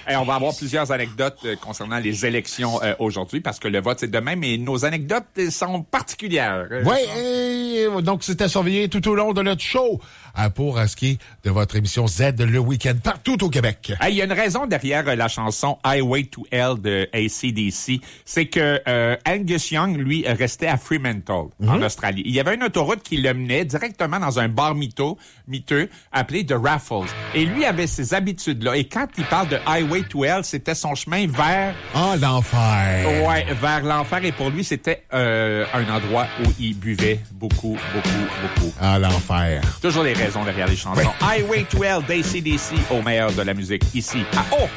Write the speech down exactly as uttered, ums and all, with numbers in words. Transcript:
Et on va avoir plusieurs anecdotes euh, concernant les élections euh, aujourd'hui parce que le vote, c'est demain, mais nos anecdotes euh, sont particulières. Oui, et donc c'est à surveiller tout au long de notre show euh, pour euh, ce qui est de votre émission Z le week-end partout au Québec. Il hey, y a une raison derrière euh, la chanson Highway to Hell de A C D C, c'est que euh, Angus Young, lui, restait à Fremantle, mm-hmm. en Australie. Il y avait une autoroute qui le menait directement dans un bar mytho, miteux appelé The Raffles. Et lui avait ses habitudes-là. Et quand il parle de Highway to Hell, c'était son chemin vers... Ah, oh, l'enfer! Ouais, vers l'enfer. Et pour lui, c'était euh, un endroit où il buvait beaucoup, beaucoup, beaucoup. Ah, l'enfer. Toujours les raisons derrière les chansons. Oui. Highway to Hell d'A C D C au meilleur de la musique, ici, à O.